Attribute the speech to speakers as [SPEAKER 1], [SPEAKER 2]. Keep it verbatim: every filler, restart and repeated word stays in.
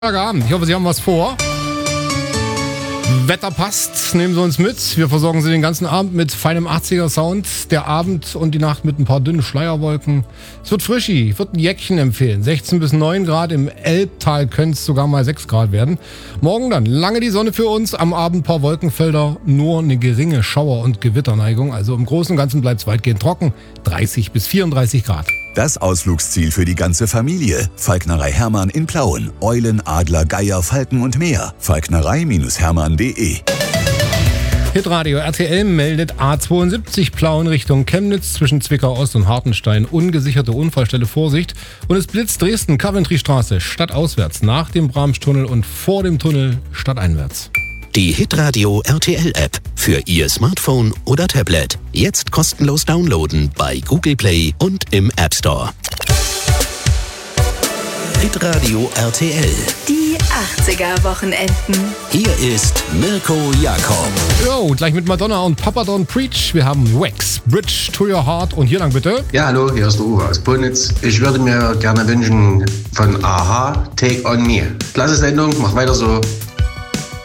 [SPEAKER 1] Abend. Ich hoffe, Sie haben was vor. Wetter passt, nehmen Sie uns mit. Wir versorgen Sie den ganzen Abend mit feinem achtziger-Sound. Der Abend und die Nacht mit ein paar dünnen Schleierwolken. Es wird frischi, ich würde ein Jäckchen empfehlen. sechzehn bis neun Grad, im Elbtal können es sogar mal sechs Grad werden. Morgen dann lange die Sonne für uns, am Abend ein paar Wolkenfelder, nur eine geringe Schauer- und Gewitterneigung. Also im Großen und Ganzen bleibt es weitgehend trocken, dreißig bis vierunddreißig Grad.
[SPEAKER 2] Das Ausflugsziel für die ganze Familie. Falknerei Hermann in Plauen. Eulen, Adler, Geier, Falken und mehr. falknerei Hermann punkt de.
[SPEAKER 1] Hitradio R T L meldet A zweiundsiebzig Plauen Richtung Chemnitz zwischen Zwickau Ost und Hartenstein. Ungesicherte Unfallstelle, Vorsicht. Und es blitzt Dresden, Coventry-Straße, stadtauswärts, nach dem Bramstunnel und vor dem Tunnel stadteinwärts.
[SPEAKER 3] Die Hitradio R T L-App für Ihr Smartphone oder Tablet. Jetzt kostenlos downloaden bei Google Play und im App Store. Hitradio R T L.
[SPEAKER 4] Die achtziger-Wochenenden.
[SPEAKER 3] Hier ist Mirko Jakob.
[SPEAKER 1] Jo, gleich mit Madonna und Papa Don't Preach. Wir haben Wax, Bridge to Your Heart. Und hier lang bitte.
[SPEAKER 5] Ja, hallo, hier ist der Uwe aus Bonitz. Ich würde mir gerne wünschen von A H, Take On Me. Klasse Sendung, mach weiter so.